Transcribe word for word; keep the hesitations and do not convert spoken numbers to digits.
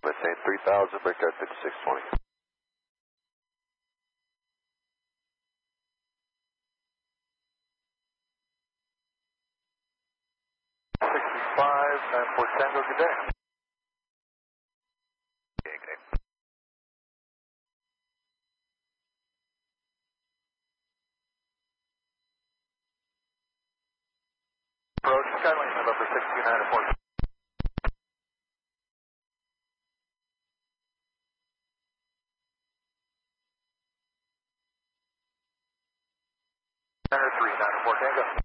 Maintain three thousand, breakout fifty-six twenty. sixty-five, nine four Tango, good day. Okay, good day. Approach Skylane, November sixteen, nine four. Center three, nine four Tango.